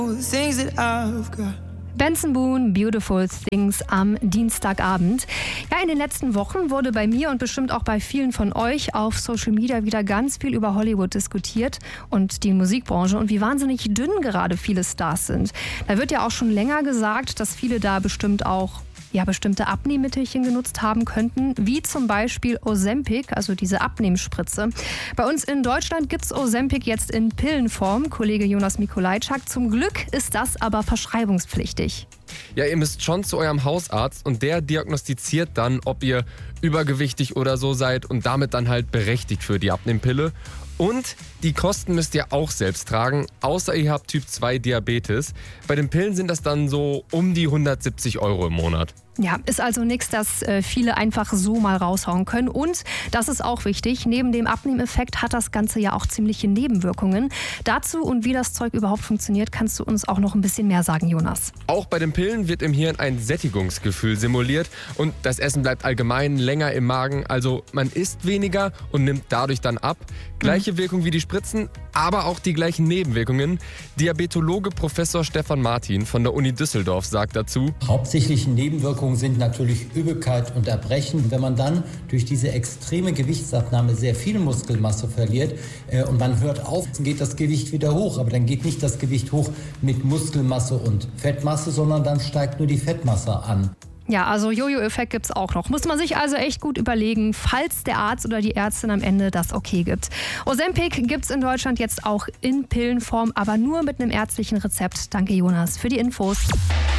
things that I've got. Benson Boone, Beautiful Things am Dienstagabend. Ja, in den letzten Wochen wurde bei mir und bestimmt auch bei vielen von euch auf Social Media wieder ganz viel über Hollywood diskutiert und die Musikbranche und wie wahnsinnig dünn gerade viele Stars sind. Da wird ja auch schon länger gesagt, dass viele da bestimmt auch bestimmte Abnehmmittelchen genutzt haben könnten, wie zum Beispiel Ozempic, also diese Abnehmspritze. Bei uns in Deutschland gibt es Ozempic jetzt in Pillenform, Kollege Jonas Mikolajczak. Zum Glück ist das aber verschreibungspflichtig. Ja, ihr müsst schon zu eurem Hausarzt und der diagnostiziert dann, ob ihr übergewichtig oder so seid und damit dann halt berechtigt für die Abnehmpille. Und die Kosten müsst ihr auch selbst tragen, außer ihr habt Typ 2 Diabetes. Bei den Pillen sind das dann so um die 170 € im Monat. Ja, ist also nichts, das viele einfach so mal raushauen können. Und, das ist auch wichtig, neben dem Abnehmeffekt hat das Ganze ja auch ziemliche Nebenwirkungen. Dazu und wie das Zeug überhaupt funktioniert, kannst du uns auch noch ein bisschen mehr sagen, Jonas. Auch bei den Pillen wird im Hirn ein Sättigungsgefühl simuliert und das Essen bleibt allgemein länger im Magen. Also man isst weniger und nimmt dadurch dann ab. Gleiche Wirkung wie die Spritzen, aber auch die gleichen Nebenwirkungen. Diabetologe Professor Stefan Martin von der Uni Düsseldorf sagt dazu: Hauptsächliche Nebenwirkungen sind natürlich Übelkeit und Erbrechen. Wenn man dann durch diese extreme Gewichtsabnahme sehr viel Muskelmasse verliert und man hört auf, dann geht das Gewicht wieder hoch. Aber dann geht nicht das Gewicht hoch mit Muskelmasse und Fettmasse, sondern dann steigt nur die Fettmasse an. Ja, also Jojo-Effekt gibt's auch noch. Muss man sich also echt gut überlegen, falls der Arzt oder die Ärztin am Ende das okay gibt. Ozempic gibt's in Deutschland jetzt auch in Pillenform, aber nur mit einem ärztlichen Rezept. Danke, Jonas, für die Infos.